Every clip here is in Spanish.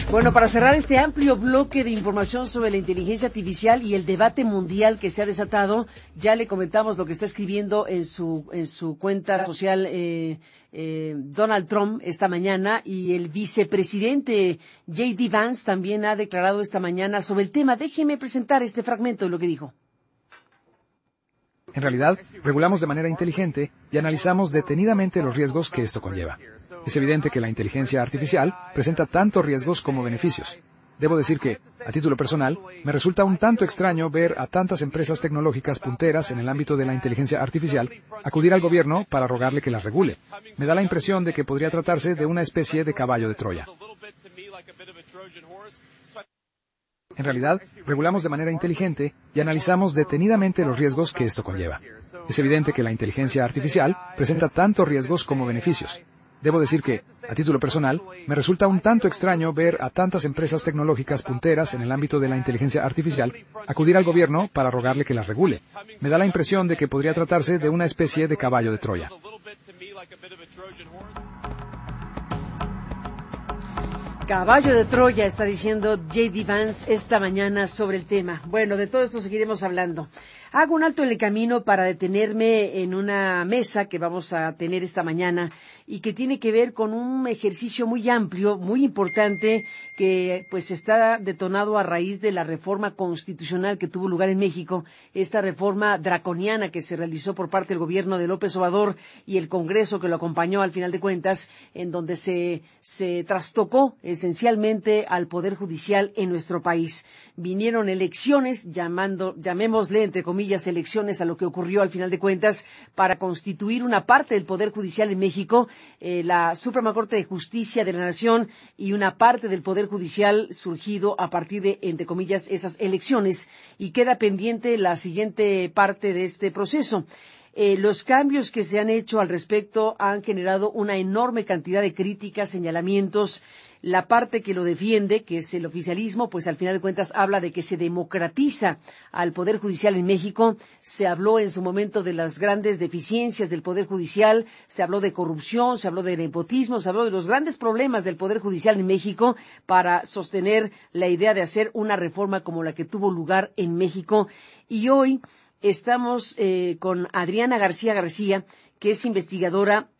Bueno, para cerrar este amplio bloque de información sobre la inteligencia artificial y el debate mundial que se ha desatado, ya le comentamos lo que está escribiendo en su cuenta social Donald Trump esta mañana, y el vicepresidente J.D. Vance también ha declarado esta mañana sobre el tema. Déjeme presentar este fragmento de lo que dijo. En realidad, regulamos de manera inteligente y analizamos detenidamente los riesgos que esto conlleva. Es evidente que la inteligencia artificial presenta tanto riesgos como beneficios. Debo decir que, a título personal, me resulta un tanto extraño ver a tantas empresas tecnológicas punteras en el ámbito de la inteligencia artificial acudir al gobierno para rogarle que las regule. Me da la impresión de que podría tratarse de una especie de caballo de Troya. En realidad, regulamos de manera inteligente y analizamos detenidamente los riesgos que esto conlleva. Es evidente que la inteligencia artificial presenta tanto riesgos como beneficios. Debo decir que, a título personal, me resulta un tanto extraño ver a tantas empresas tecnológicas punteras en el ámbito de la inteligencia artificial acudir al gobierno para rogarle que las regule. Me da la impresión de que podría tratarse de una especie de caballo de Troya. Caballo de Troya, está diciendo J.D. Vance esta mañana sobre el tema. Bueno, de todo esto seguiremos hablando. Hago un alto en el camino para detenerme en una mesa que vamos a tener esta mañana y que tiene que ver con un ejercicio muy amplio, muy importante, que pues está detonado a raíz de la reforma constitucional que tuvo lugar en México, esta reforma draconiana que se realizó por parte del gobierno de López Obrador y el Congreso que lo acompañó al final de cuentas, en donde se trastocó esencialmente al Poder Judicial en nuestro país. Vinieron elecciones, llamémosle entre comillas elecciones a lo que ocurrió al final de cuentas, para constituir una parte del Poder Judicial en México, la Suprema Corte de Justicia de la Nación, y una parte del Poder Judicial surgido a partir de, entre comillas, esas elecciones, y queda pendiente la siguiente parte de este proceso. Los cambios que se han hecho al respecto han generado una enorme cantidad de críticas, señalamientos. La parte que lo defiende, que es el oficialismo, pues al final de cuentas habla de que se democratiza al Poder Judicial en México. Se habló en su momento de las grandes deficiencias del Poder Judicial, se habló de corrupción, se habló de nepotismo, se habló de los grandes problemas del Poder Judicial en México para sostener la idea de hacer una reforma como la que tuvo lugar en México. Y hoy estamos con Adriana García, que es investigadora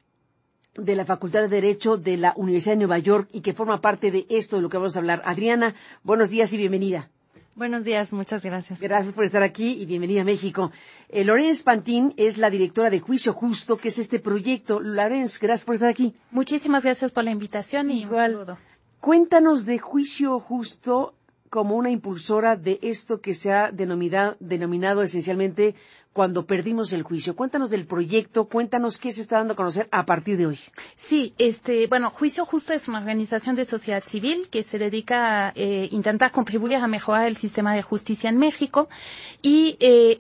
de la Facultad de Derecho de la Universidad de Nueva York y que forma parte de esto de lo que vamos a hablar. Adriana, buenos días y bienvenida. Buenos días, muchas gracias. Gracias por estar aquí y bienvenida a México. Lorenz Pantin es la directora de Juicio Justo, que es este proyecto. Lorenz, gracias por estar aquí. Muchísimas gracias por la invitación y igual. Un saludo. Cuéntanos de Juicio Justo como una impulsora de esto que se ha denominado esencialmente cuando perdimos el juicio. Cuéntanos del proyecto, cuéntanos qué se está dando a conocer a partir de hoy. Sí, Juicio Justo es una organización de sociedad civil que se dedica a intentar contribuir a mejorar el sistema de justicia en México, y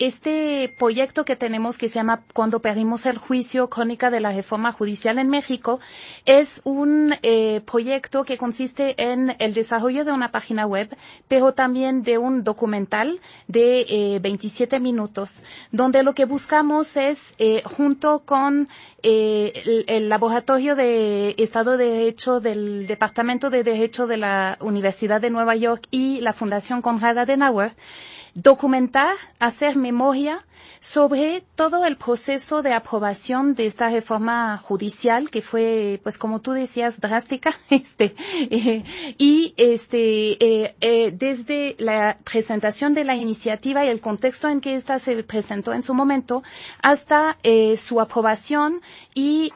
este proyecto que tenemos, que se llama Cuando perdimos el juicio, crónica de la reforma judicial en México, es un proyecto que consiste en el desarrollo de una página web, pero también de un documental de 27 minutos, donde lo que buscamos es, junto con el Laboratorio de Estado de Derecho del Departamento de Derecho de la Universidad de Nueva York y la Fundación Konrad Adenauer, documentar, hacer memoria sobre todo el proceso de aprobación de esta reforma judicial que fue, pues como tú decías, drástica, desde la presentación de la iniciativa y el contexto en que ésta se presentó en su momento hasta su aprobación y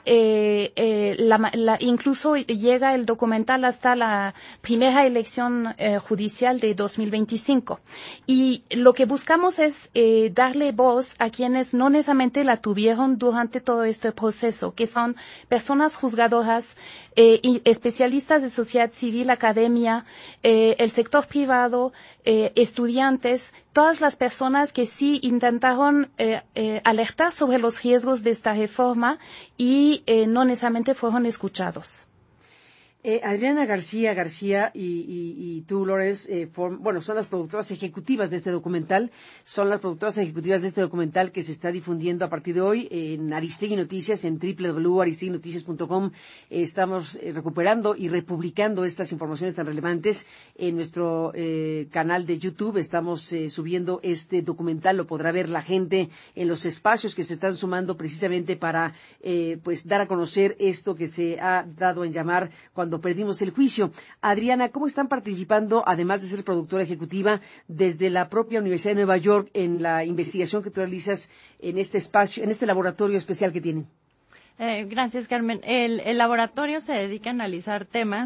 incluso llega el documental hasta la primera elección judicial de 2025. Y lo que buscamos es darle voz a quienes no necesariamente la tuvieron durante todo este proceso, que son personas juzgadoras, y especialistas de sociedad civil, academia, el sector privado, estudiantes, todas las personas que sí intentaron alertar sobre los riesgos de esta reforma y no necesariamente fueron escuchados. Adriana García y tú, Lorenz, son las productoras ejecutivas de este documental. Son las productoras ejecutivas de este documental que se está difundiendo a partir de hoy en Aristegui Noticias, en www.aristeguinoticias.com. Estamos recuperando y republicando estas informaciones tan relevantes en nuestro canal de YouTube. Estamos subiendo este documental. Lo podrá ver la gente en los espacios que se están sumando precisamente para dar a conocer esto que se ha dado en llamar cuando perdimos el juicio. Adriana, ¿cómo están participando, además de ser productora ejecutiva, desde la propia Universidad de Nueva York en la investigación que tú realizas en este espacio, en este laboratorio especial que tienen? Gracias, Carmen. El laboratorio se dedica a analizar temas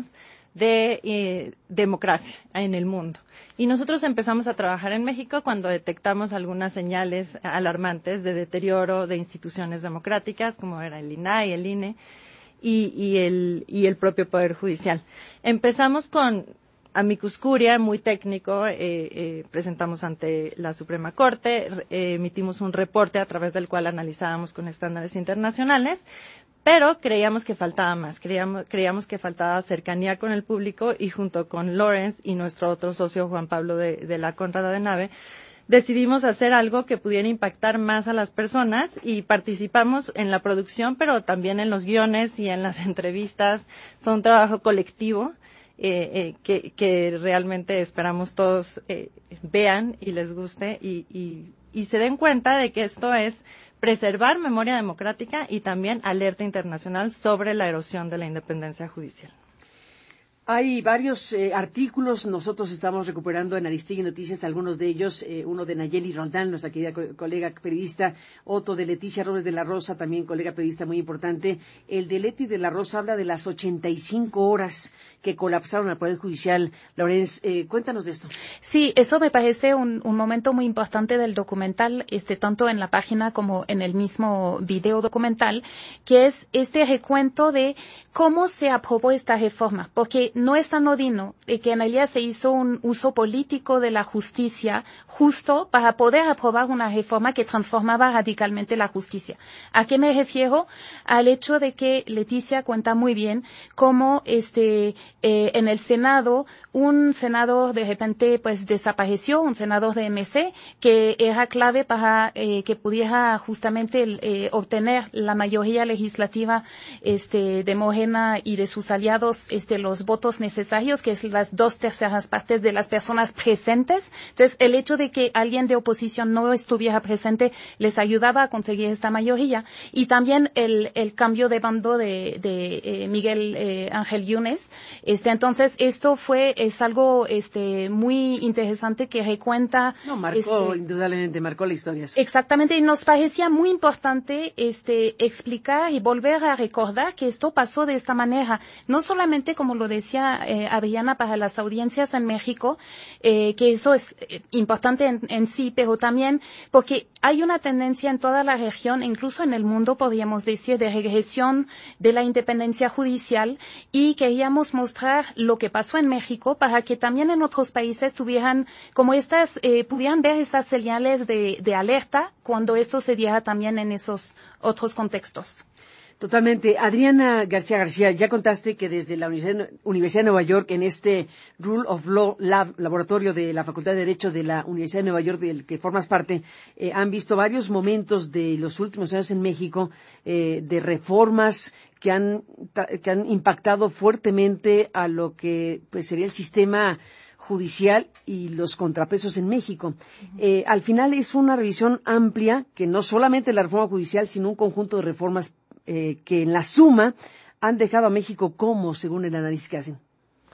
de democracia en el mundo. Y nosotros empezamos a trabajar en México cuando detectamos algunas señales alarmantes de deterioro de instituciones democráticas, como era el INAI, el INE, y el propio Poder Judicial. Empezamos con amicus curiae, muy técnico, presentamos ante la Suprema Corte, emitimos un reporte a través del cual analizábamos con estándares internacionales, pero creíamos que faltaba más, creíamos que faltaba cercanía con el público, y junto con Lorenz y nuestro otro socio Juan Pablo de la Conrad Adenauer, decidimos hacer algo que pudiera impactar más a las personas, y participamos en la producción, pero también en los guiones y en las entrevistas. Fue un trabajo colectivo que realmente esperamos todos vean y les guste y se den cuenta de que esto es preservar memoria democrática y también alerta internacional sobre la erosión de la independencia judicial. Hay varios artículos, nosotros estamos recuperando en Aristegui Noticias algunos de ellos, uno de Nayeli Roldán, nuestra querida colega periodista, otro de Leticia Robles de la Rosa, también colega periodista muy importante. El de Leti de la Rosa habla de las 85 horas que colapsaron al Poder Judicial. Lorenz, cuéntanos de esto. Sí, eso me parece un momento muy importante del documental, tanto en la página como en el mismo video documental, que es este recuento de cómo se aprobó esta reforma, porque no es anodino que en realidad se hizo un uso político de la justicia justo para poder aprobar una reforma que transformaba radicalmente la justicia. ¿A qué me refiero? Al hecho de que Leticia cuenta muy bien cómo en el Senado, un senador de repente desapareció, un senador de MC, que era clave para que pudiera justamente obtener la mayoría legislativa de Morena y de sus aliados los votos necesarios, que es las 2/3 partes de las personas presentes. Entonces, el hecho de que alguien de oposición no estuviera presente les ayudaba a conseguir esta mayoría. Y también el cambio de bando de Miguel Ángel Yunes. Entonces, esto es algo muy interesante que recuenta. Indudablemente marcó la historia. Exactamente, y nos parecía muy importante explicar y volver a recordar que esto pasó de esta manera, no solamente, como lo decía Adriana, para las audiencias en México, que eso es importante en sí, pero también porque hay una tendencia en toda la región, incluso en el mundo, podríamos decir, de regresión de la independencia judicial, y queríamos mostrar lo que pasó en México para que también en otros países tuvieran como pudieran ver esas señales de alerta cuando esto se diera también en esos otros contextos. Totalmente. Adriana García, ya contaste que desde la Universidad de Nueva York, en este Rule of Law Lab, laboratorio de la Facultad de Derecho de la Universidad de Nueva York, del que formas parte, han visto varios momentos de los últimos años en México, de reformas que han impactado fuertemente a lo que sería el sistema judicial y los contrapesos en México. Al final es una revisión amplia, que no solamente la reforma judicial, sino un conjunto de reformas que en la suma han dejado a México como, según el análisis que hacen.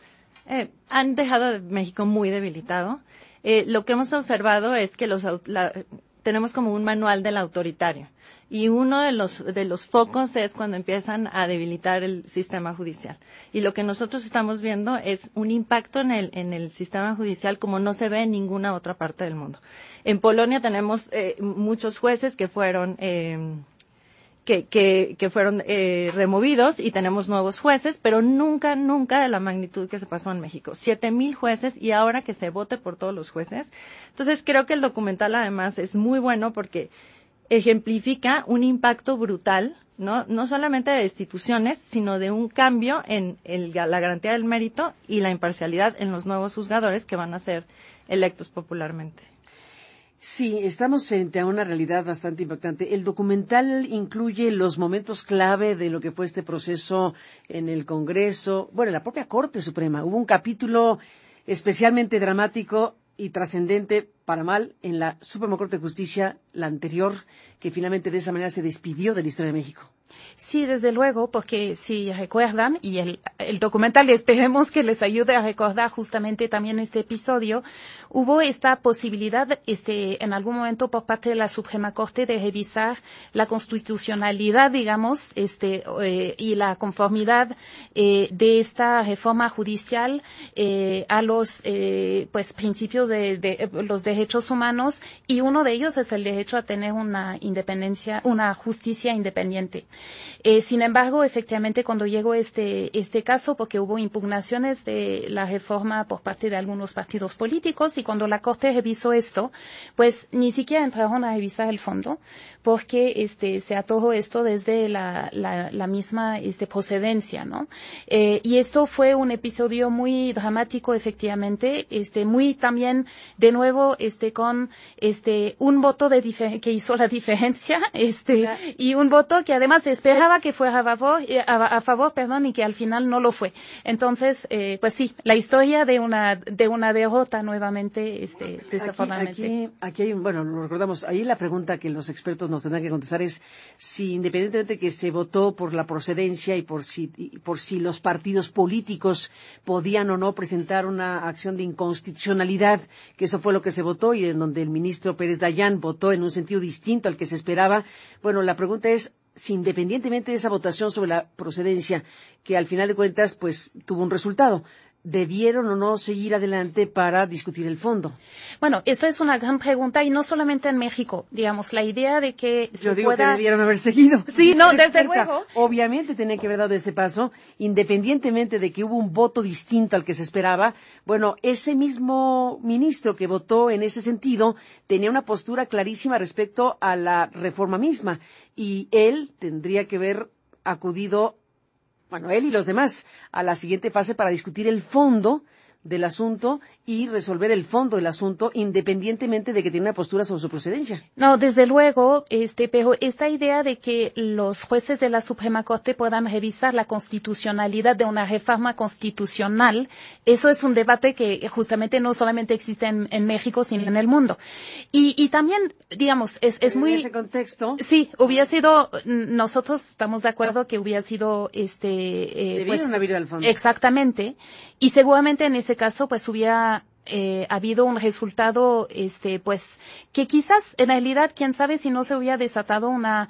Han dejado a México muy debilitado. Lo que hemos observado es que tenemos como un manual del autoritario, y uno de los focos es cuando empiezan a debilitar el sistema judicial. Y lo que nosotros estamos viendo es un impacto en el sistema judicial como no se ve en ninguna otra parte del mundo. En Polonia tenemos muchos jueces que fueron removidos, y tenemos nuevos jueces, pero nunca de la magnitud que se pasó en México. 7,000 jueces, y ahora que se vote por todos los jueces. Entonces, creo que el documental además es muy bueno porque ejemplifica un impacto brutal no solamente de destituciones, sino de un cambio en la garantía del mérito y la imparcialidad en los nuevos juzgadores que van a ser electos popularmente. Sí, estamos frente a una realidad bastante impactante. El documental incluye los momentos clave de lo que fue este proceso en el Congreso, bueno, en la propia Corte Suprema. Hubo un capítulo especialmente dramático y trascendente para mal en la Suprema Corte de Justicia, la anterior, que finalmente de esa manera se despidió de la historia de México. Sí, desde luego, porque si recuerdan, y el documental esperemos que les ayude a recordar justamente también este episodio, hubo esta posibilidad en algún momento por parte de la Suprema Corte de revisar la constitucionalidad, digamos, y la conformidad de esta reforma judicial a los principios de los derechos humanos, y uno de ellos es el derecho a tener una justicia independiente. Sin embargo, efectivamente, cuando llegó este caso, porque hubo impugnaciones de la reforma por parte de algunos partidos políticos, y cuando la Corte revisó esto, pues ni siquiera entraron a revisar el fondo, porque se atojó esto desde la misma procedencia, ¿no? Y esto fue un episodio muy dramático, efectivamente, muy también, de nuevo, con un voto que hizo la diferencia, y un voto que además esperaba que fuera a favor, y que al final no lo fue. Entonces, pues sí, la historia de una derrota nuevamente, desafortunadamente. Aquí hay lo recordamos, ahí la pregunta que los expertos nos tendrán que contestar es si, independientemente de que se votó por la procedencia y por si los partidos políticos podían o no presentar una acción de inconstitucionalidad, que eso fue lo que se votó y en donde el ministro Pérez Dayán votó en un sentido distinto al que se esperaba. Bueno, la pregunta es si, independientemente de esa votación sobre la procedencia, que al final de cuentas pues tuvo un resultado, ¿debieron o no seguir adelante para discutir el fondo? Bueno, esto es una gran pregunta, y no solamente en México. Digamos, la idea de que Yo digo que debieron haber seguido. Sí, no, desde luego. Obviamente tenía que haber dado ese paso, independientemente de que hubo un voto distinto al que se esperaba. Bueno, ese mismo ministro que votó en ese sentido tenía una postura clarísima respecto a la reforma misma, y él tendría que haber acudido, él y los demás, a la siguiente fase para discutir el fondo del asunto y resolver el fondo del asunto, independientemente de que tiene una postura sobre su procedencia. No, desde luego, pero esta idea de que los jueces de la Suprema Corte puedan revisar la constitucionalidad de una reforma constitucional, eso es un debate que justamente no solamente existe en México, sino en el mundo. Y también, digamos, es muy... En ese contexto... Sí, hubiera sido, nosotros estamos de acuerdo que hubiera sido, debieron haber ido al fondo. Exactamente. Y seguramente en ese caso, pues hubiera habido un resultado, pues, que quizás, en realidad, quién sabe si no se hubiera desatado una,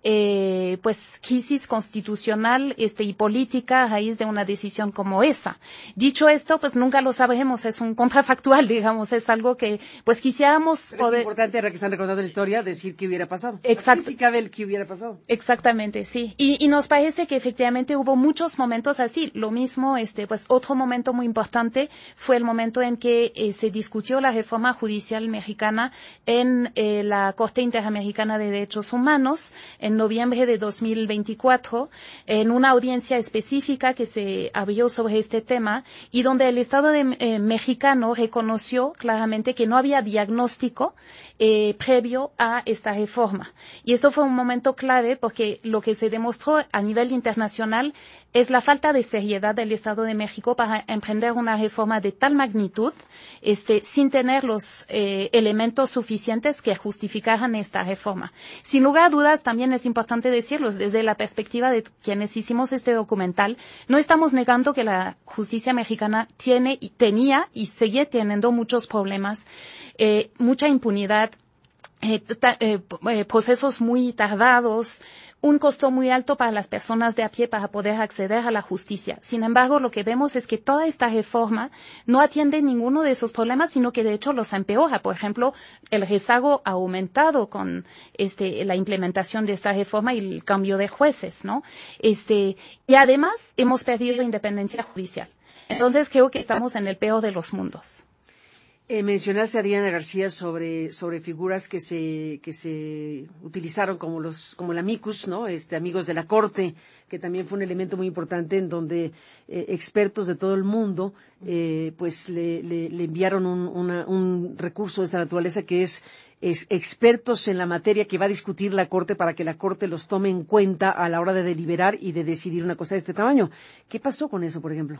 crisis constitucional, y política a raíz de una decisión como esa. Dicho esto, pues nunca lo sabremos, es un contrafactual, digamos, es algo que, pues, quisiéramos poder... Es importante, ahora que están recordando la historia, decir qué hubiera pasado. Exacto. Sí cabe el que hubiera pasado. Exactamente, sí. Y nos parece que efectivamente hubo muchos momentos así. Lo mismo, pues, otro momento muy importante fue el momento en que se discutió la reforma judicial mexicana en la Corte Interamericana de Derechos Humanos en noviembre de 2024, en una audiencia específica que se abrió sobre este tema, y donde el Estado mexicano reconoció claramente que no había diagnóstico previo a esta reforma. Y esto fue un momento clave porque lo que se demostró a nivel internacional es la falta de seriedad del Estado de México para emprender una reforma de tal magnitud, sin tener los elementos suficientes que justificaran esta reforma. Sin lugar a dudas, también es importante decirlo, desde la perspectiva de quienes hicimos este documental, no estamos negando que la justicia mexicana tenía y sigue teniendo muchos problemas, mucha impunidad, procesos muy tardados, un costo muy alto para las personas de a pie para poder acceder a la justicia. Sin embargo, lo que vemos es que toda esta reforma no atiende ninguno de esos problemas, sino que de hecho los empeora. Por ejemplo, el rezago ha aumentado con la implementación de esta reforma y el cambio de jueces, ¿no? Y además hemos perdido independencia judicial. Entonces creo que estamos en el peor de los mundos. Mencionaste a Diana García sobre figuras que se utilizaron como el amicus, ¿no? Amigos de la corte, que también fue un elemento muy importante en donde expertos de todo el mundo pues le enviaron un recurso de esta naturaleza que es expertos en la materia que va a discutir la corte para que la corte los tome en cuenta a la hora de deliberar y de decidir una cosa de este tamaño. ¿Qué pasó con eso, por ejemplo?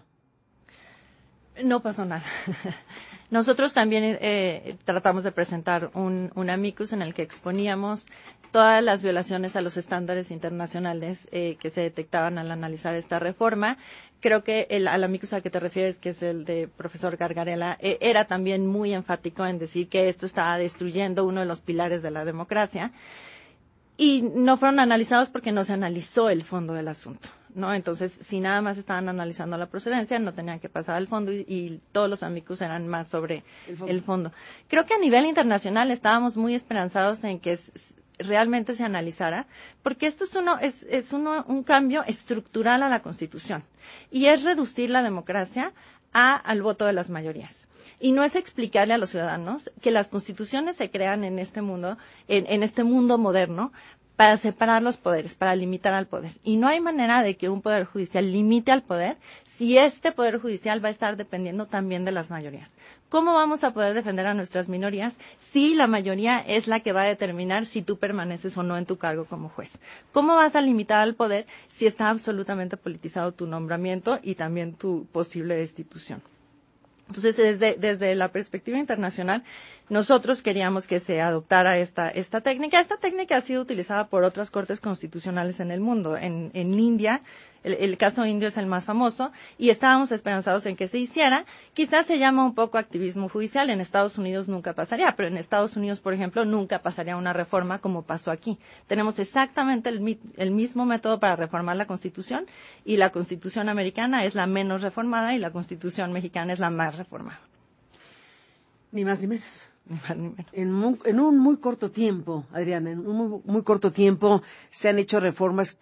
No pasó nada. Nosotros también tratamos de presentar un amicus en el que exponíamos todas las violaciones a los estándares internacionales que se detectaban al analizar esta reforma. Creo que al amicus al que te refieres, que es el de profesor Gargarella, era también muy enfático en decir que esto estaba destruyendo uno de los pilares de la democracia. Y no fueron analizados porque no se analizó el fondo del asunto, ¿no? Entonces, si nada más estaban analizando la procedencia, no tenían que pasar al fondo y todos los amicus eran más sobre el fondo. Creo que a nivel internacional estábamos muy esperanzados en que realmente se analizara, porque esto es un cambio estructural a la Constitución y es reducir la democracia al voto de las mayorías. Y no es explicarle a los ciudadanos que las constituciones se crean en este mundo, en este mundo moderno, para separar los poderes, para limitar al poder. Y no hay manera de que un poder judicial limite al poder si este poder judicial va a estar dependiendo también de las mayorías. ¿Cómo vamos a poder defender a nuestras minorías si la mayoría es la que va a determinar si tú permaneces o no en tu cargo como juez? ¿Cómo vas a limitar al poder si está absolutamente politizado tu nombramiento y también tu posible destitución? Entonces, desde la perspectiva internacional, nosotros queríamos que se adoptara esta técnica. Esta técnica ha sido utilizada por otras cortes constitucionales en el mundo. En India, el caso indio es el más famoso, y estábamos esperanzados en que se hiciera. Quizás se llama un poco activismo judicial. En Estados Unidos nunca pasaría, pero en Estados Unidos, por ejemplo, nunca pasaría una reforma como pasó aquí. Tenemos exactamente el mismo método para reformar la Constitución, y la Constitución americana es la menos reformada y la Constitución mexicana es la más reformada. Ni más ni menos. En un muy corto tiempo, Adriana, en un muy corto tiempo se han hecho reformas